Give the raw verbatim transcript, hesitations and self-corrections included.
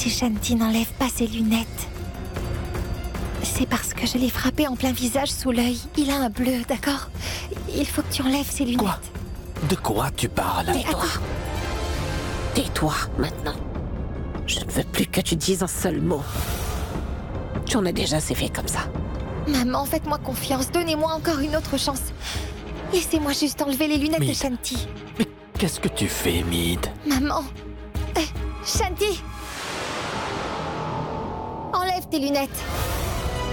Si Shanti n'enlève pas ses lunettes, c'est parce que je l'ai frappé en plein visage sous l'œil. Il a un bleu, d'accord? Il faut que tu enlèves ses lunettes. Quoi? De quoi tu parles? Tais-toi. Tais-toi, maintenant. Je ne veux plus que tu dises un seul mot. Tu en as déjà assez fait comme ça. Maman, faites-moi confiance. Donnez-moi encore une autre chance. Laissez-moi juste enlever les lunettes Mid. de Shanti. Mais qu'est-ce que tu fais, Mid? Maman. Euh, Shanti. Enlève tes lunettes.